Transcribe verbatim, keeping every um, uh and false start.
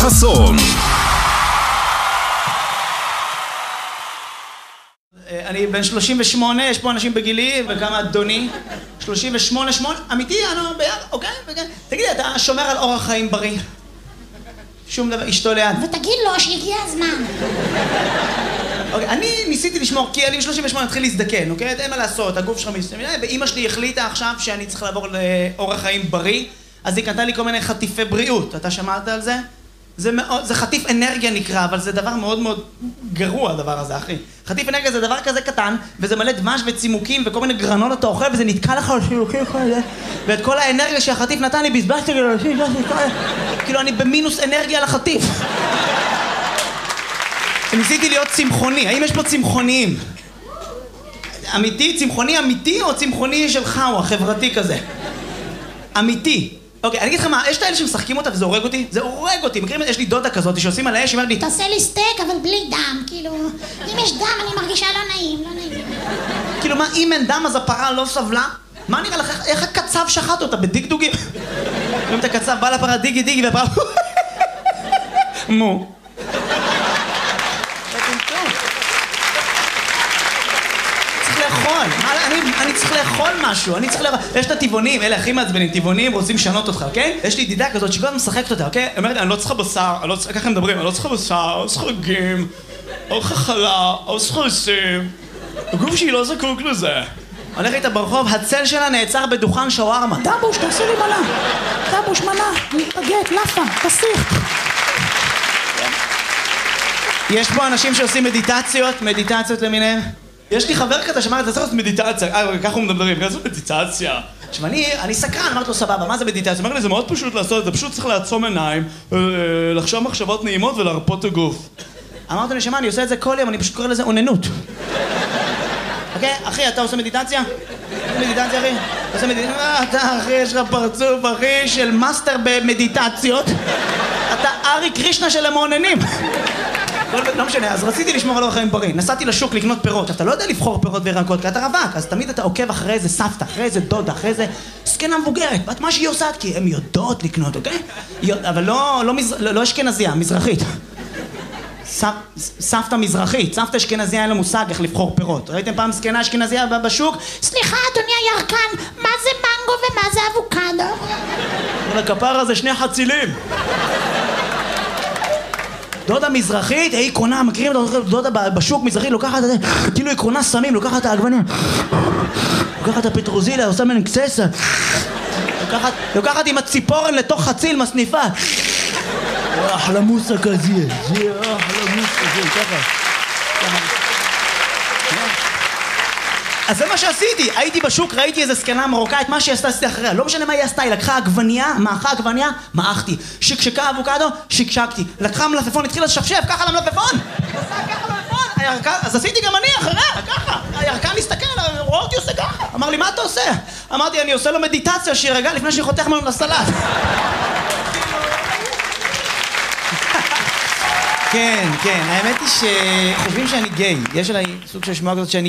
חסון. אני בן שלושים ושמונה, יש פה אנשים בגילי, וכמה אדוני? שלושים ושמונה, שמונה, אמיתי, אני אומר ביד, אוקיי, אוקיי. תגידי, אתה שומר על אורח חיים בריא? שום דבר, אשתו ליד. ותגיד לו שהגיע הזמן. אוקיי, אני ניסיתי לשמור, כי אני שלושים ושמונה התחיל להזדקן, אוקיי? אין מה לעשות, הגוף שלך מסתכל, ואמא שלי החליטה עכשיו שאני צריך לעבור לאורח חיים בריא, אז היא קנתה לי כל מיני חטיפי בריאות. אתה שמעת על זה? זה מאוד, זה חטיף אנרגיה נקרא, אבל זה דבר מאוד מאוד גרוע הדבר הזה, אחי. חטיף אנרגיה זה דבר כזה קטן, וזה מלא דבש וצימוקים וכל מיני גרנולות אתה אוכל, וזה נתקע לך על שיוקים כאלה, ואת כל האנרגיה שהחטיף נתן לי בזבזתי, כאילו אני במינוס אנרגיה לחטיף. ניסיתי להיות צמחוני, האם יש פה צמחוניים? אמיתי? צמחוני אמיתי או צמחוני שלך או החברתי כזה? אמיתי. אוקיי, אני אגיד לך מה, יש את האלה שמשחקים אותה וזה הורג אותי? זה הורג אותי, מכירים? יש לי דודה כזאת שעושים על האש, היא אומרת לי תעשה לי סטייק אבל בלי דם, כאילו, אם יש דם אני מרגישה לא נעים, לא נעים. כאילו מה, אם אין דם אז הפרה לא סבלה? מה נראה לך, איך הקצב שחט אותה בדגדוגים? אם את הקצב בא לפרה דיגי דיגי והפרה מו. אני, אני צריך לאכול משהו, אני צריך לאכול... יש את הטבעונים, אלה הכי מעצבנים, טבעונים רוצים לשנות אותך, אוקיי? יש לי ידידה כזאת שכל הזמן משחקת אותה, אוקיי? היא אומרת, אני לא צריכה בשר, אני לא צריכה, ככה הם מדברים, אני לא צריכה בשר, אני לא צריכה רגים, אני לא צריכה חלה, אני לא צריכה לשים, הגוף שלי לא זקוק לזה. הולך איתה ברחוב, הצל שלה נעצר בדוכן שווארמה. דבוש, תעשי לי מנה, דבוש מנה, בגט, לאפה, תסיך. יש פה אנשים שעושים מדיטציות, מדיטציות למיניהם. יש לי חבר כזה שאמר, אתה צריך לעשות מדיטציה, אה, ככה הוא מדברים, ככה לעשות מדיטציה. עכשיו, אני, אני סקרן, אמרתי לו, סבבה, מה זה מדיטציה? אמר לי, זה מאוד פשוט לעשות את זה, פשוט צריך לעצום עיניים, לחשוב מחשבות נעימות ולהרפות את הגוף. אמרתי לי, שמה, אני עושה את זה כל יום, אני פשוט קורא לזה אוננות. אוקיי, אחי, אתה עושה מדיטציה? מדיטציה, אחי? אתה עושה מדיטציה? אתה, אחי, יש לך פרצוף, אחי, של מאסטר במדיטציות. אתה ארי קרישנה של המעוננים. לא משנה, אז רציתי לשמור על אורח חיים בריא. נסעתי לשוק לקנות פירות. אתה לא יודע לבחור פירות וירקות, כי אתה רווק, אז תמיד אתה עוקב אחרי איזה סבתא, אחרי איזה דודה, אחרי איזה זקנה מבוגרת. ואת מה שהיא עושה, כי הן יודעות לקנות, אוקיי? אבל לא, לא, לא אשכנזייה, מזרחית. סבתא מזרחית, סבתא אשכנזייה אין לה מושג איך לבחור פירות. ראיתם פעם זקנה אשכנזייה בשוק? סליחה, אדוני הירקן, מה זה מנגו ומה זה אבוקדו? אבל הכפר הזה שני חצילים. דודה מזרחית, היא קונה, מכירים את דודה בשוק מזרחית, לוקחת את זה, כאילו היא קונה סמים, לוקחת את העגבניה, לוקחת את הפטרוזיליה, עושה מן קססה, לוקחת, לוקחת עם הציפורן לתוך חציל מסניפה. אחלה מוסה כזה, זה אחלה מוסה כזה, ככה. אז זה מה שעשיתי, הייתי בשוק, ראיתי איזה זקנה מרוקאית, מה שהיא עשתה עשיתי אחריה, לא משנה מה היא עשתה, היא לקחה עגבניה, מאכה עגבניה, מאכתי, שקשקה אבוקדו, שקשקתי, לקחה מלפפון, התחילה לשפשף, ככה למלפפון, עשה ככה למלפפון, אז עשיתי גם אני אחריה, ככה, הירקן הסתכל, רואה אותי עושה ככה, אמר לי, מה אתה עושה? אמרתי, אני עושה לו מדיטציה, שירגע לפני שהיא חותך ממנו לסלט. כן, כן, האמת היא שחושבים שאני גיי, יש עליי סוג של שמועה כזאת שאני